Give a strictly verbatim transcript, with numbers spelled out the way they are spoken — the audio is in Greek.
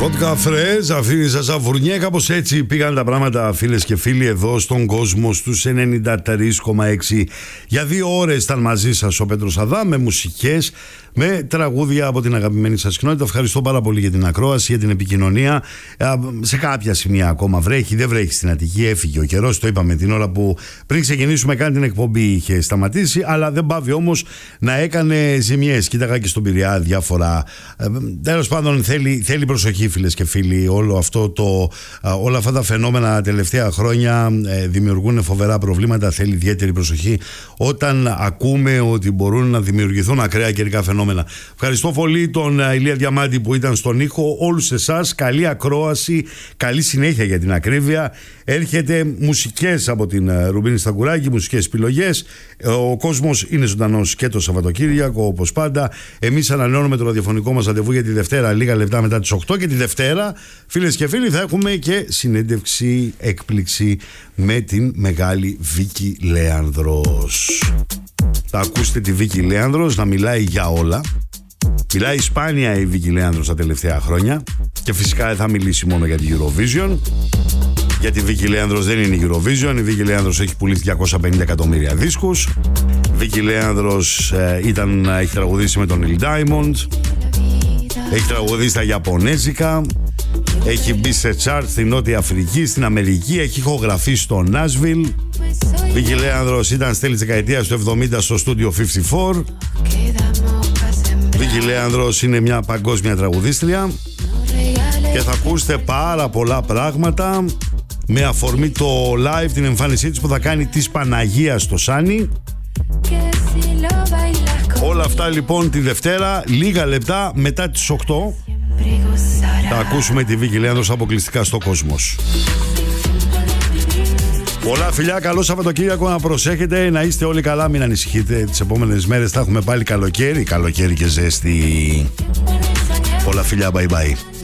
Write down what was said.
Βότκα φρέζ, αφήνισα σαν φουρνιέ. Κάπως έτσι πήγαν τα πράγματα, φίλες και φίλοι, εδώ στον κόσμο στους ενενήντα τρία κόμμα έξι. Για δύο ώρες ήταν μαζί σας ο Πέτρος Αδά, με μουσικές, με τραγούδια από την αγαπημένη σας κοινότητα. Ευχαριστώ πάρα πολύ για την ακρόαση, για την επικοινωνία. Σε κάποια σημεία ακόμα βρέχει, δεν βρέχει στην Αττική, έφυγε ο καιρός. Το είπαμε την ώρα που πριν ξεκινήσουμε καν την εκπομπή είχε σταματήσει, αλλά δεν πάβει όμως να έκανε ζημιές. Κοίταγα και στον Πειραιά διάφορα. Τέλος πάντων, θέλει, θέλει προσοχή, φίλες και φίλοι. Όλο αυτό το, όλα αυτά τα φαινόμενα τελευταία χρόνια ε, δημιουργούν φοβερά προβλήματα. Θέλει ιδιαίτερη προσοχή όταν ακούμε ότι μπορούν να δημιουργηθούν ακραία καιρικά φαινόμενα. Ευχαριστώ πολύ τον Ηλία Διαμάντη που ήταν στον ήχο. Όλους εσάς, καλή ακρόαση, καλή συνέχεια για την ακρίβεια. Έρχεται μουσικές από την Ρουμπίνη Σταγκουράκη, μουσικές επιλογές. Ο κόσμος είναι ζωντανός και το Σαββατοκύριακο, όπως πάντα. Εμείς ανανεώνουμε το ραδιοφωνικό μας ραντεβού για τη Δευτέρα, λίγα λεπτά μετά τις οκτώ. Και τη Δευτέρα, φίλες και φίλοι, θα έχουμε και συνέντευξη, έκπληξη με την μεγάλη Βίκη Λέανδρος. Θα ακούσετε τη Βίκη Λέανδρος να μιλάει για όλα. Μιλάει σπάνια η Βίκη Λέανδρος τα τελευταία χρόνια. Και φυσικά δεν θα μιλήσει μόνο για την Eurovision. Γιατί η Βίκη Λέανδρος δεν είναι η Eurovision. Η Βίκη Λέανδρος έχει πουλήσει διακόσια πενήντα εκατομμύρια δίσκους. Η Βίκη Λέανδρος ε, ήταν, έχει τραγουδήσει με τον Neil Diamond. Έχει τραγουδήσει στα Ιαπωνέζικα. Έχει μπει σε chart στην Νότια Αφρική, στην Αμερική. Έχει ηχογραφήσει στο Nashville. Βίκη Λέανδρος ήταν στη δεκαετία του εβδομήντα στο Studio πενήντα τέσσερα. Βίκη Λέανδρος είναι μια παγκόσμια τραγουδίστρια. Και θα ακούσετε πάρα πολλά πράγματα με αφορμή το live, την εμφάνισή της που θα κάνει της Παναγίας στο Σάνι. Όλα αυτά λοιπόν τη Δευτέρα, λίγα λεπτά μετά τις οκτώ. Θα ακούσουμε τη Βίκη Λέανδρος αποκλειστικά στο Κόσμος. Πολλά φιλιά, καλό Σαββατοκύριακο, να προσέχετε, να είστε όλοι καλά, μην ανησυχείτε. Τις επόμενες μέρες θα έχουμε πάλι καλοκαίρι, καλοκαίρι και ζέστη. Πολλά φιλιά, bye bye.